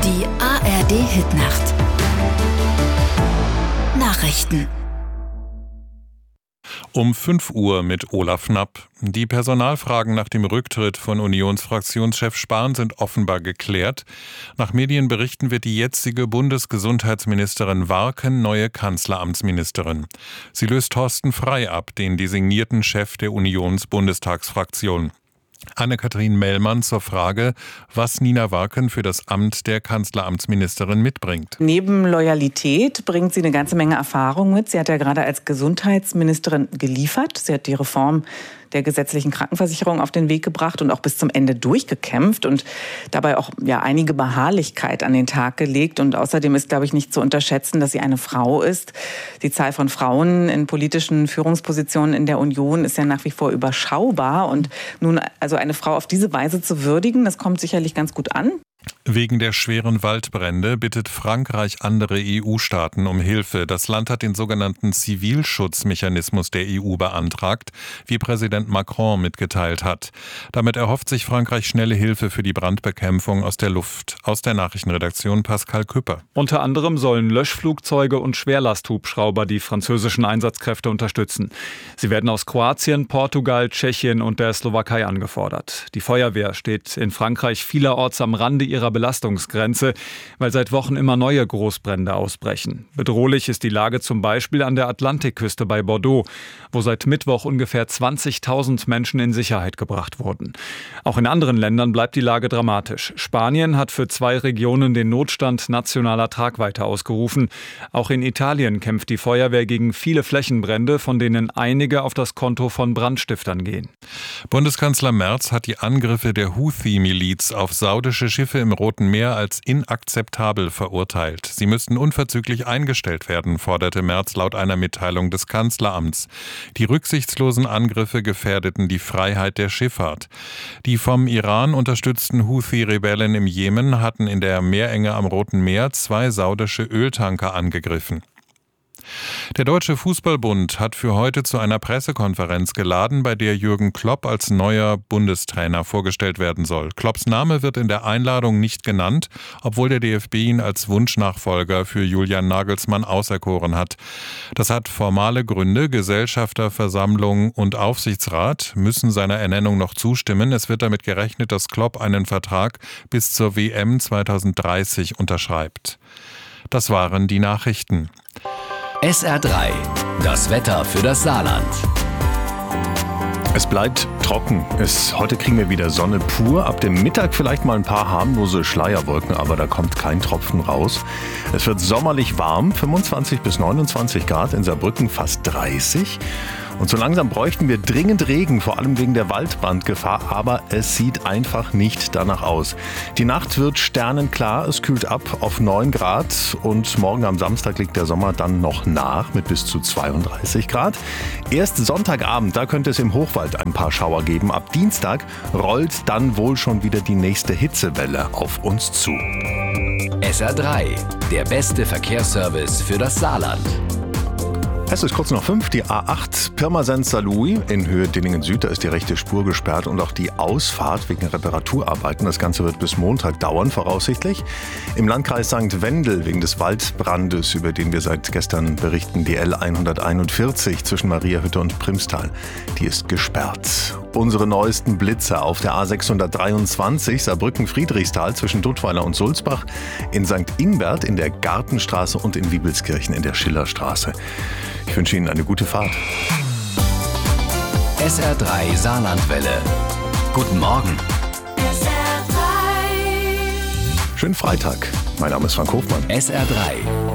Die ARD-Hitnacht. Nachrichten. Um 5 Uhr mit Olaf Knapp. Die Personalfragen nach dem Rücktritt von Unionsfraktionschef Spahn sind offenbar geklärt. Nach Medienberichten wird die jetzige Bundesgesundheitsministerin Warken neue Kanzleramtsministerin. Sie löst Thorsten Frey ab, den designierten Chef der Unionsbundestagsfraktion. Anne-Kathrin Mellmann zur Frage, was Nina Warken für das Amt der Kanzleramtsministerin mitbringt. Neben Loyalität bringt sie eine ganze Menge Erfahrung mit. Sie hat ja gerade als Gesundheitsministerin geliefert. Sie hat die Reform der gesetzlichen Krankenversicherung auf den Weg gebracht und auch bis zum Ende durchgekämpft und dabei auch einige Beharrlichkeit an den Tag gelegt. Und außerdem ist, glaube ich, nicht zu unterschätzen, dass sie eine Frau ist. Die Zahl von Frauen in politischen Führungspositionen in der Union ist ja nach wie vor überschaubar. Und nun also eine Frau auf diese Weise zu würdigen, das kommt sicherlich ganz gut an. Wegen der schweren Waldbrände bittet Frankreich andere EU-Staaten um Hilfe. Das Land hat den sogenannten Zivilschutzmechanismus der EU beantragt, wie Präsident Macron mitgeteilt hat. Damit erhofft sich Frankreich schnelle Hilfe für die Brandbekämpfung aus der Luft. Aus der Nachrichtenredaktion Pascal Küpper. Unter anderem sollen Löschflugzeuge und Schwerlasthubschrauber die französischen Einsatzkräfte unterstützen. Sie werden aus Kroatien, Portugal, Tschechien und der Slowakei angefordert. Die Feuerwehr steht in Frankreich vielerorts am Rande ihrer Belastungsgrenze, weil seit Wochen immer neue Großbrände ausbrechen. Bedrohlich ist die Lage zum Beispiel an der Atlantikküste bei Bordeaux, wo seit Mittwoch ungefähr 20.000 Menschen in Sicherheit gebracht wurden. Auch in anderen Ländern bleibt die Lage dramatisch. Spanien hat für 2 Regionen den Notstand nationaler Tragweite ausgerufen. Auch in Italien kämpft die Feuerwehr gegen viele Flächenbrände, von denen einige auf das Konto von Brandstiftern gehen. Bundeskanzler Merz hat die Angriffe der Houthi-Miliz auf saudische Schiffe im Roten Meer als inakzeptabel verurteilt. Sie müssten unverzüglich eingestellt werden, forderte Merz laut einer Mitteilung des Kanzleramts. Die rücksichtslosen Angriffe gefährdeten die Freiheit der Schifffahrt. Die vom Iran unterstützten Houthi-Rebellen im Jemen hatten in der Meerenge am Roten Meer 2 saudische Öltanker angegriffen. Der Deutsche Fußballbund hat für heute zu einer Pressekonferenz geladen, bei der Jürgen Klopp als neuer Bundestrainer vorgestellt werden soll. Klopps Name wird in der Einladung nicht genannt, obwohl der DFB ihn als Wunschnachfolger für Julian Nagelsmann auserkoren hat. Das hat formale Gründe. Gesellschafterversammlung und Aufsichtsrat müssen seiner Ernennung noch zustimmen. Es wird damit gerechnet, dass Klopp einen Vertrag bis zur WM 2030 unterschreibt. Das waren die Nachrichten. SR3, das Wetter für das Saarland. Es bleibt trocken. Heute kriegen wir wieder Sonne pur. Ab dem Mittag vielleicht mal ein paar harmlose Schleierwolken, aber da kommt kein Tropfen raus. Es wird sommerlich warm, 25 bis 29 Grad, in Saarbrücken fast 30. Und so langsam bräuchten wir dringend Regen, vor allem wegen der Waldbrandgefahr, aber es sieht einfach nicht danach aus. Die Nacht wird sternenklar, es kühlt ab auf 9 Grad und morgen am Samstag liegt der Sommer dann noch nach mit bis zu 32 Grad. Erst Sonntagabend, da könnte es im Hochwald ein paar Schauer geben. Ab Dienstag rollt dann wohl schon wieder die nächste Hitzewelle auf uns zu. SR3, der beste Verkehrsservice für das Saarland. Es ist kurz nach 5, die A8 Pirmasens-Saarlouis in Höhe Dillingen-Süd. Da ist die rechte Spur gesperrt und auch die Ausfahrt wegen Reparaturarbeiten. Das Ganze wird bis Montag dauern, voraussichtlich. Im Landkreis St. Wendel wegen des Waldbrandes, über den wir seit gestern berichten, die L141 zwischen Mariahütte und Primstal. Die ist gesperrt. Unsere neuesten Blitzer auf der A623 Saarbrücken-Friedrichsthal zwischen Duttweiler und Sulzbach, in St. Ingbert in der Gartenstraße und in Wiebelskirchen in der Schillerstraße. Ich wünsche Ihnen eine gute Fahrt. SR3 Saarlandwelle. Guten Morgen. Schönen Freitag. Mein Name ist Frank Hofmann. SR3